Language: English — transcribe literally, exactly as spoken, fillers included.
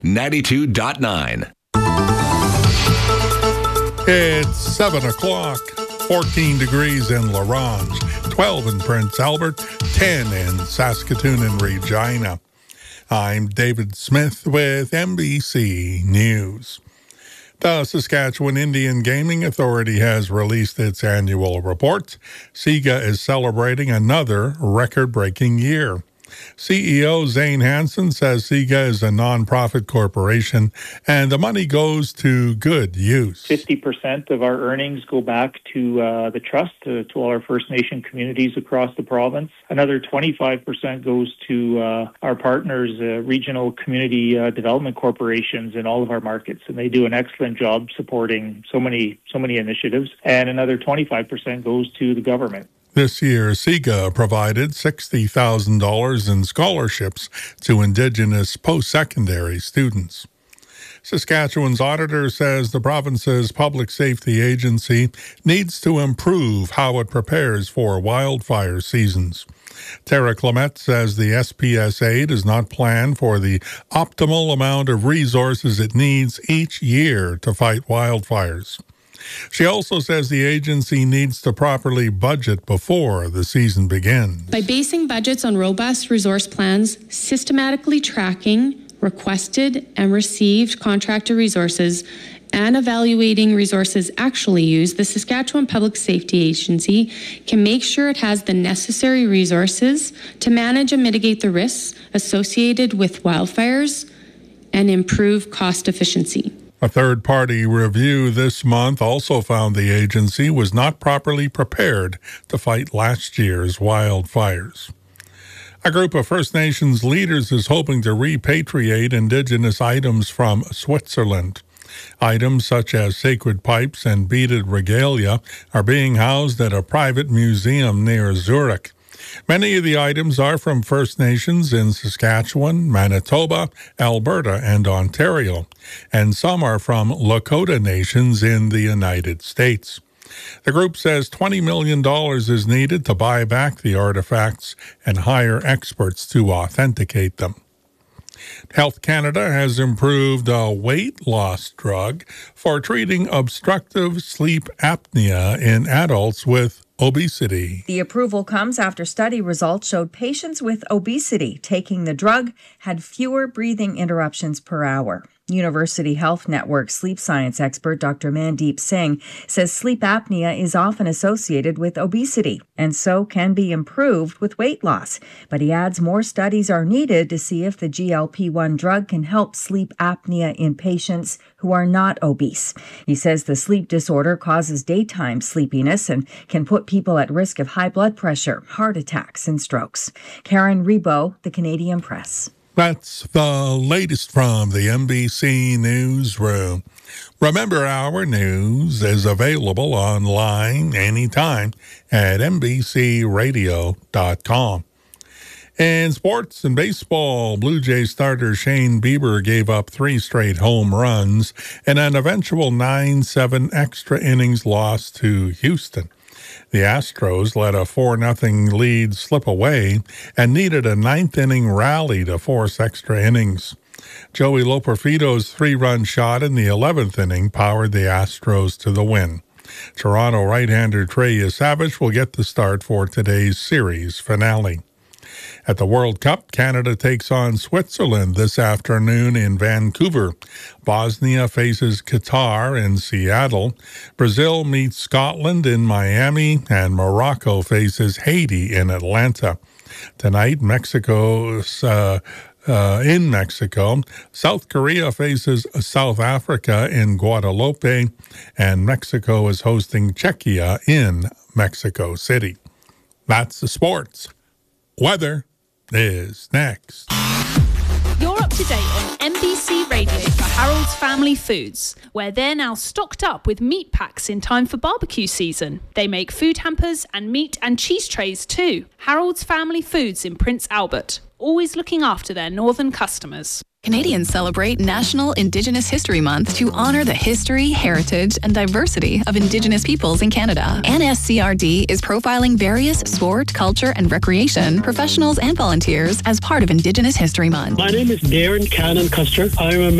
ninety-two point nine. It's seven o'clock, fourteen degrees in La Ronge, twelve in Prince Albert, ten in Saskatoon and Regina. I'm David Smith with N B C News. The Saskatchewan Indian Gaming Authority has released its annual report. SIGA is celebrating another record-breaking year. C E O Zane Hansen says SIGA is a nonprofit corporation and the money goes to good use. fifty percent of our earnings go back to uh, the trust, to, to all our First Nation communities across the province. Another twenty-five percent goes to uh, our partners, uh, regional community uh, development corporations in all of our markets, and they do an excellent job supporting so many, so many initiatives. And another twenty-five percent goes to the government. This year, SIGA provided sixty thousand dollars in scholarships to Indigenous post-secondary students. Saskatchewan's auditor says the province's public safety agency needs to improve how it prepares for wildfire seasons. Tara Clement says the S P S A does not plan for the optimal amount of resources it needs each year to fight wildfires. She also says the agency needs to properly budget before the season begins. By basing budgets on robust resource plans, systematically tracking requested and received contractor resources, and evaluating resources actually used, the Saskatchewan Public Safety Agency can make sure it has the necessary resources to manage and mitigate the risks associated with wildfires and improve cost efficiency. A third-party review this month also found the agency was not properly prepared to fight last year's wildfires. A group of First Nations leaders is hoping to repatriate Indigenous items from Switzerland. Items such as sacred pipes and beaded regalia are being housed at a private museum near Zurich. Many of the items are from First Nations in Saskatchewan, Manitoba, Alberta, and Ontario, and some are from Lakota nations in the United States. The group says twenty million dollars is needed to buy back the artifacts and hire experts to authenticate them. Health Canada has improved a weight loss drug for treating obstructive sleep apnea in adults with obesity. The approval comes after study results showed patients with obesity taking the drug had fewer breathing interruptions per hour. University Health Network sleep science expert Doctor Mandeep Singh says sleep apnea is often associated with obesity and so can be improved with weight loss. But he adds more studies are needed to see if the G L P one drug can help sleep apnea in patients who are not obese. He says the sleep disorder causes daytime sleepiness and can put people at risk of high blood pressure, heart attacks, and strokes. Karen Rebo, The Canadian Press. That's the latest from the N B C Newsroom. Remember, our news is available online anytime at N B C radio dot com. In sports and baseball, Blue Jays starter Shane Bieber gave up three straight home runs in an eventual nine seven extra innings loss to Houston. The Astros let a four nothing lead slip away and needed a ninth-inning rally to force extra innings. Joey Loperfido's three-run shot in the eleventh inning powered the Astros to the win. Toronto right-hander Trey Yesavich will get the start for today's series finale. At the World Cup, Canada takes on Switzerland this afternoon in Vancouver. Bosnia faces Qatar in Seattle. Brazil meets Scotland in Miami, and Morocco faces Haiti in Atlanta. Tonight, Mexico's uh, uh, in Mexico. South Korea faces South Africa in Guadalupe, and Mexico is hosting Czechia in Mexico City. That's the sports. Weather is next. You're up to date on N B C Radio for Harold's Family Foods, where they're now stocked up with meat packs in time for barbecue season. They make food hampers and meat and cheese trays too. Harold's Family Foods in Prince Albert, always looking after their northern customers. Canadians celebrate National Indigenous History Month to honor the history, heritage, and diversity of Indigenous peoples in Canada. N S C R D is profiling various sport, culture, and recreation professionals and volunteers as part of Indigenous History Month. My name is Darren Cannon Custer. I'm a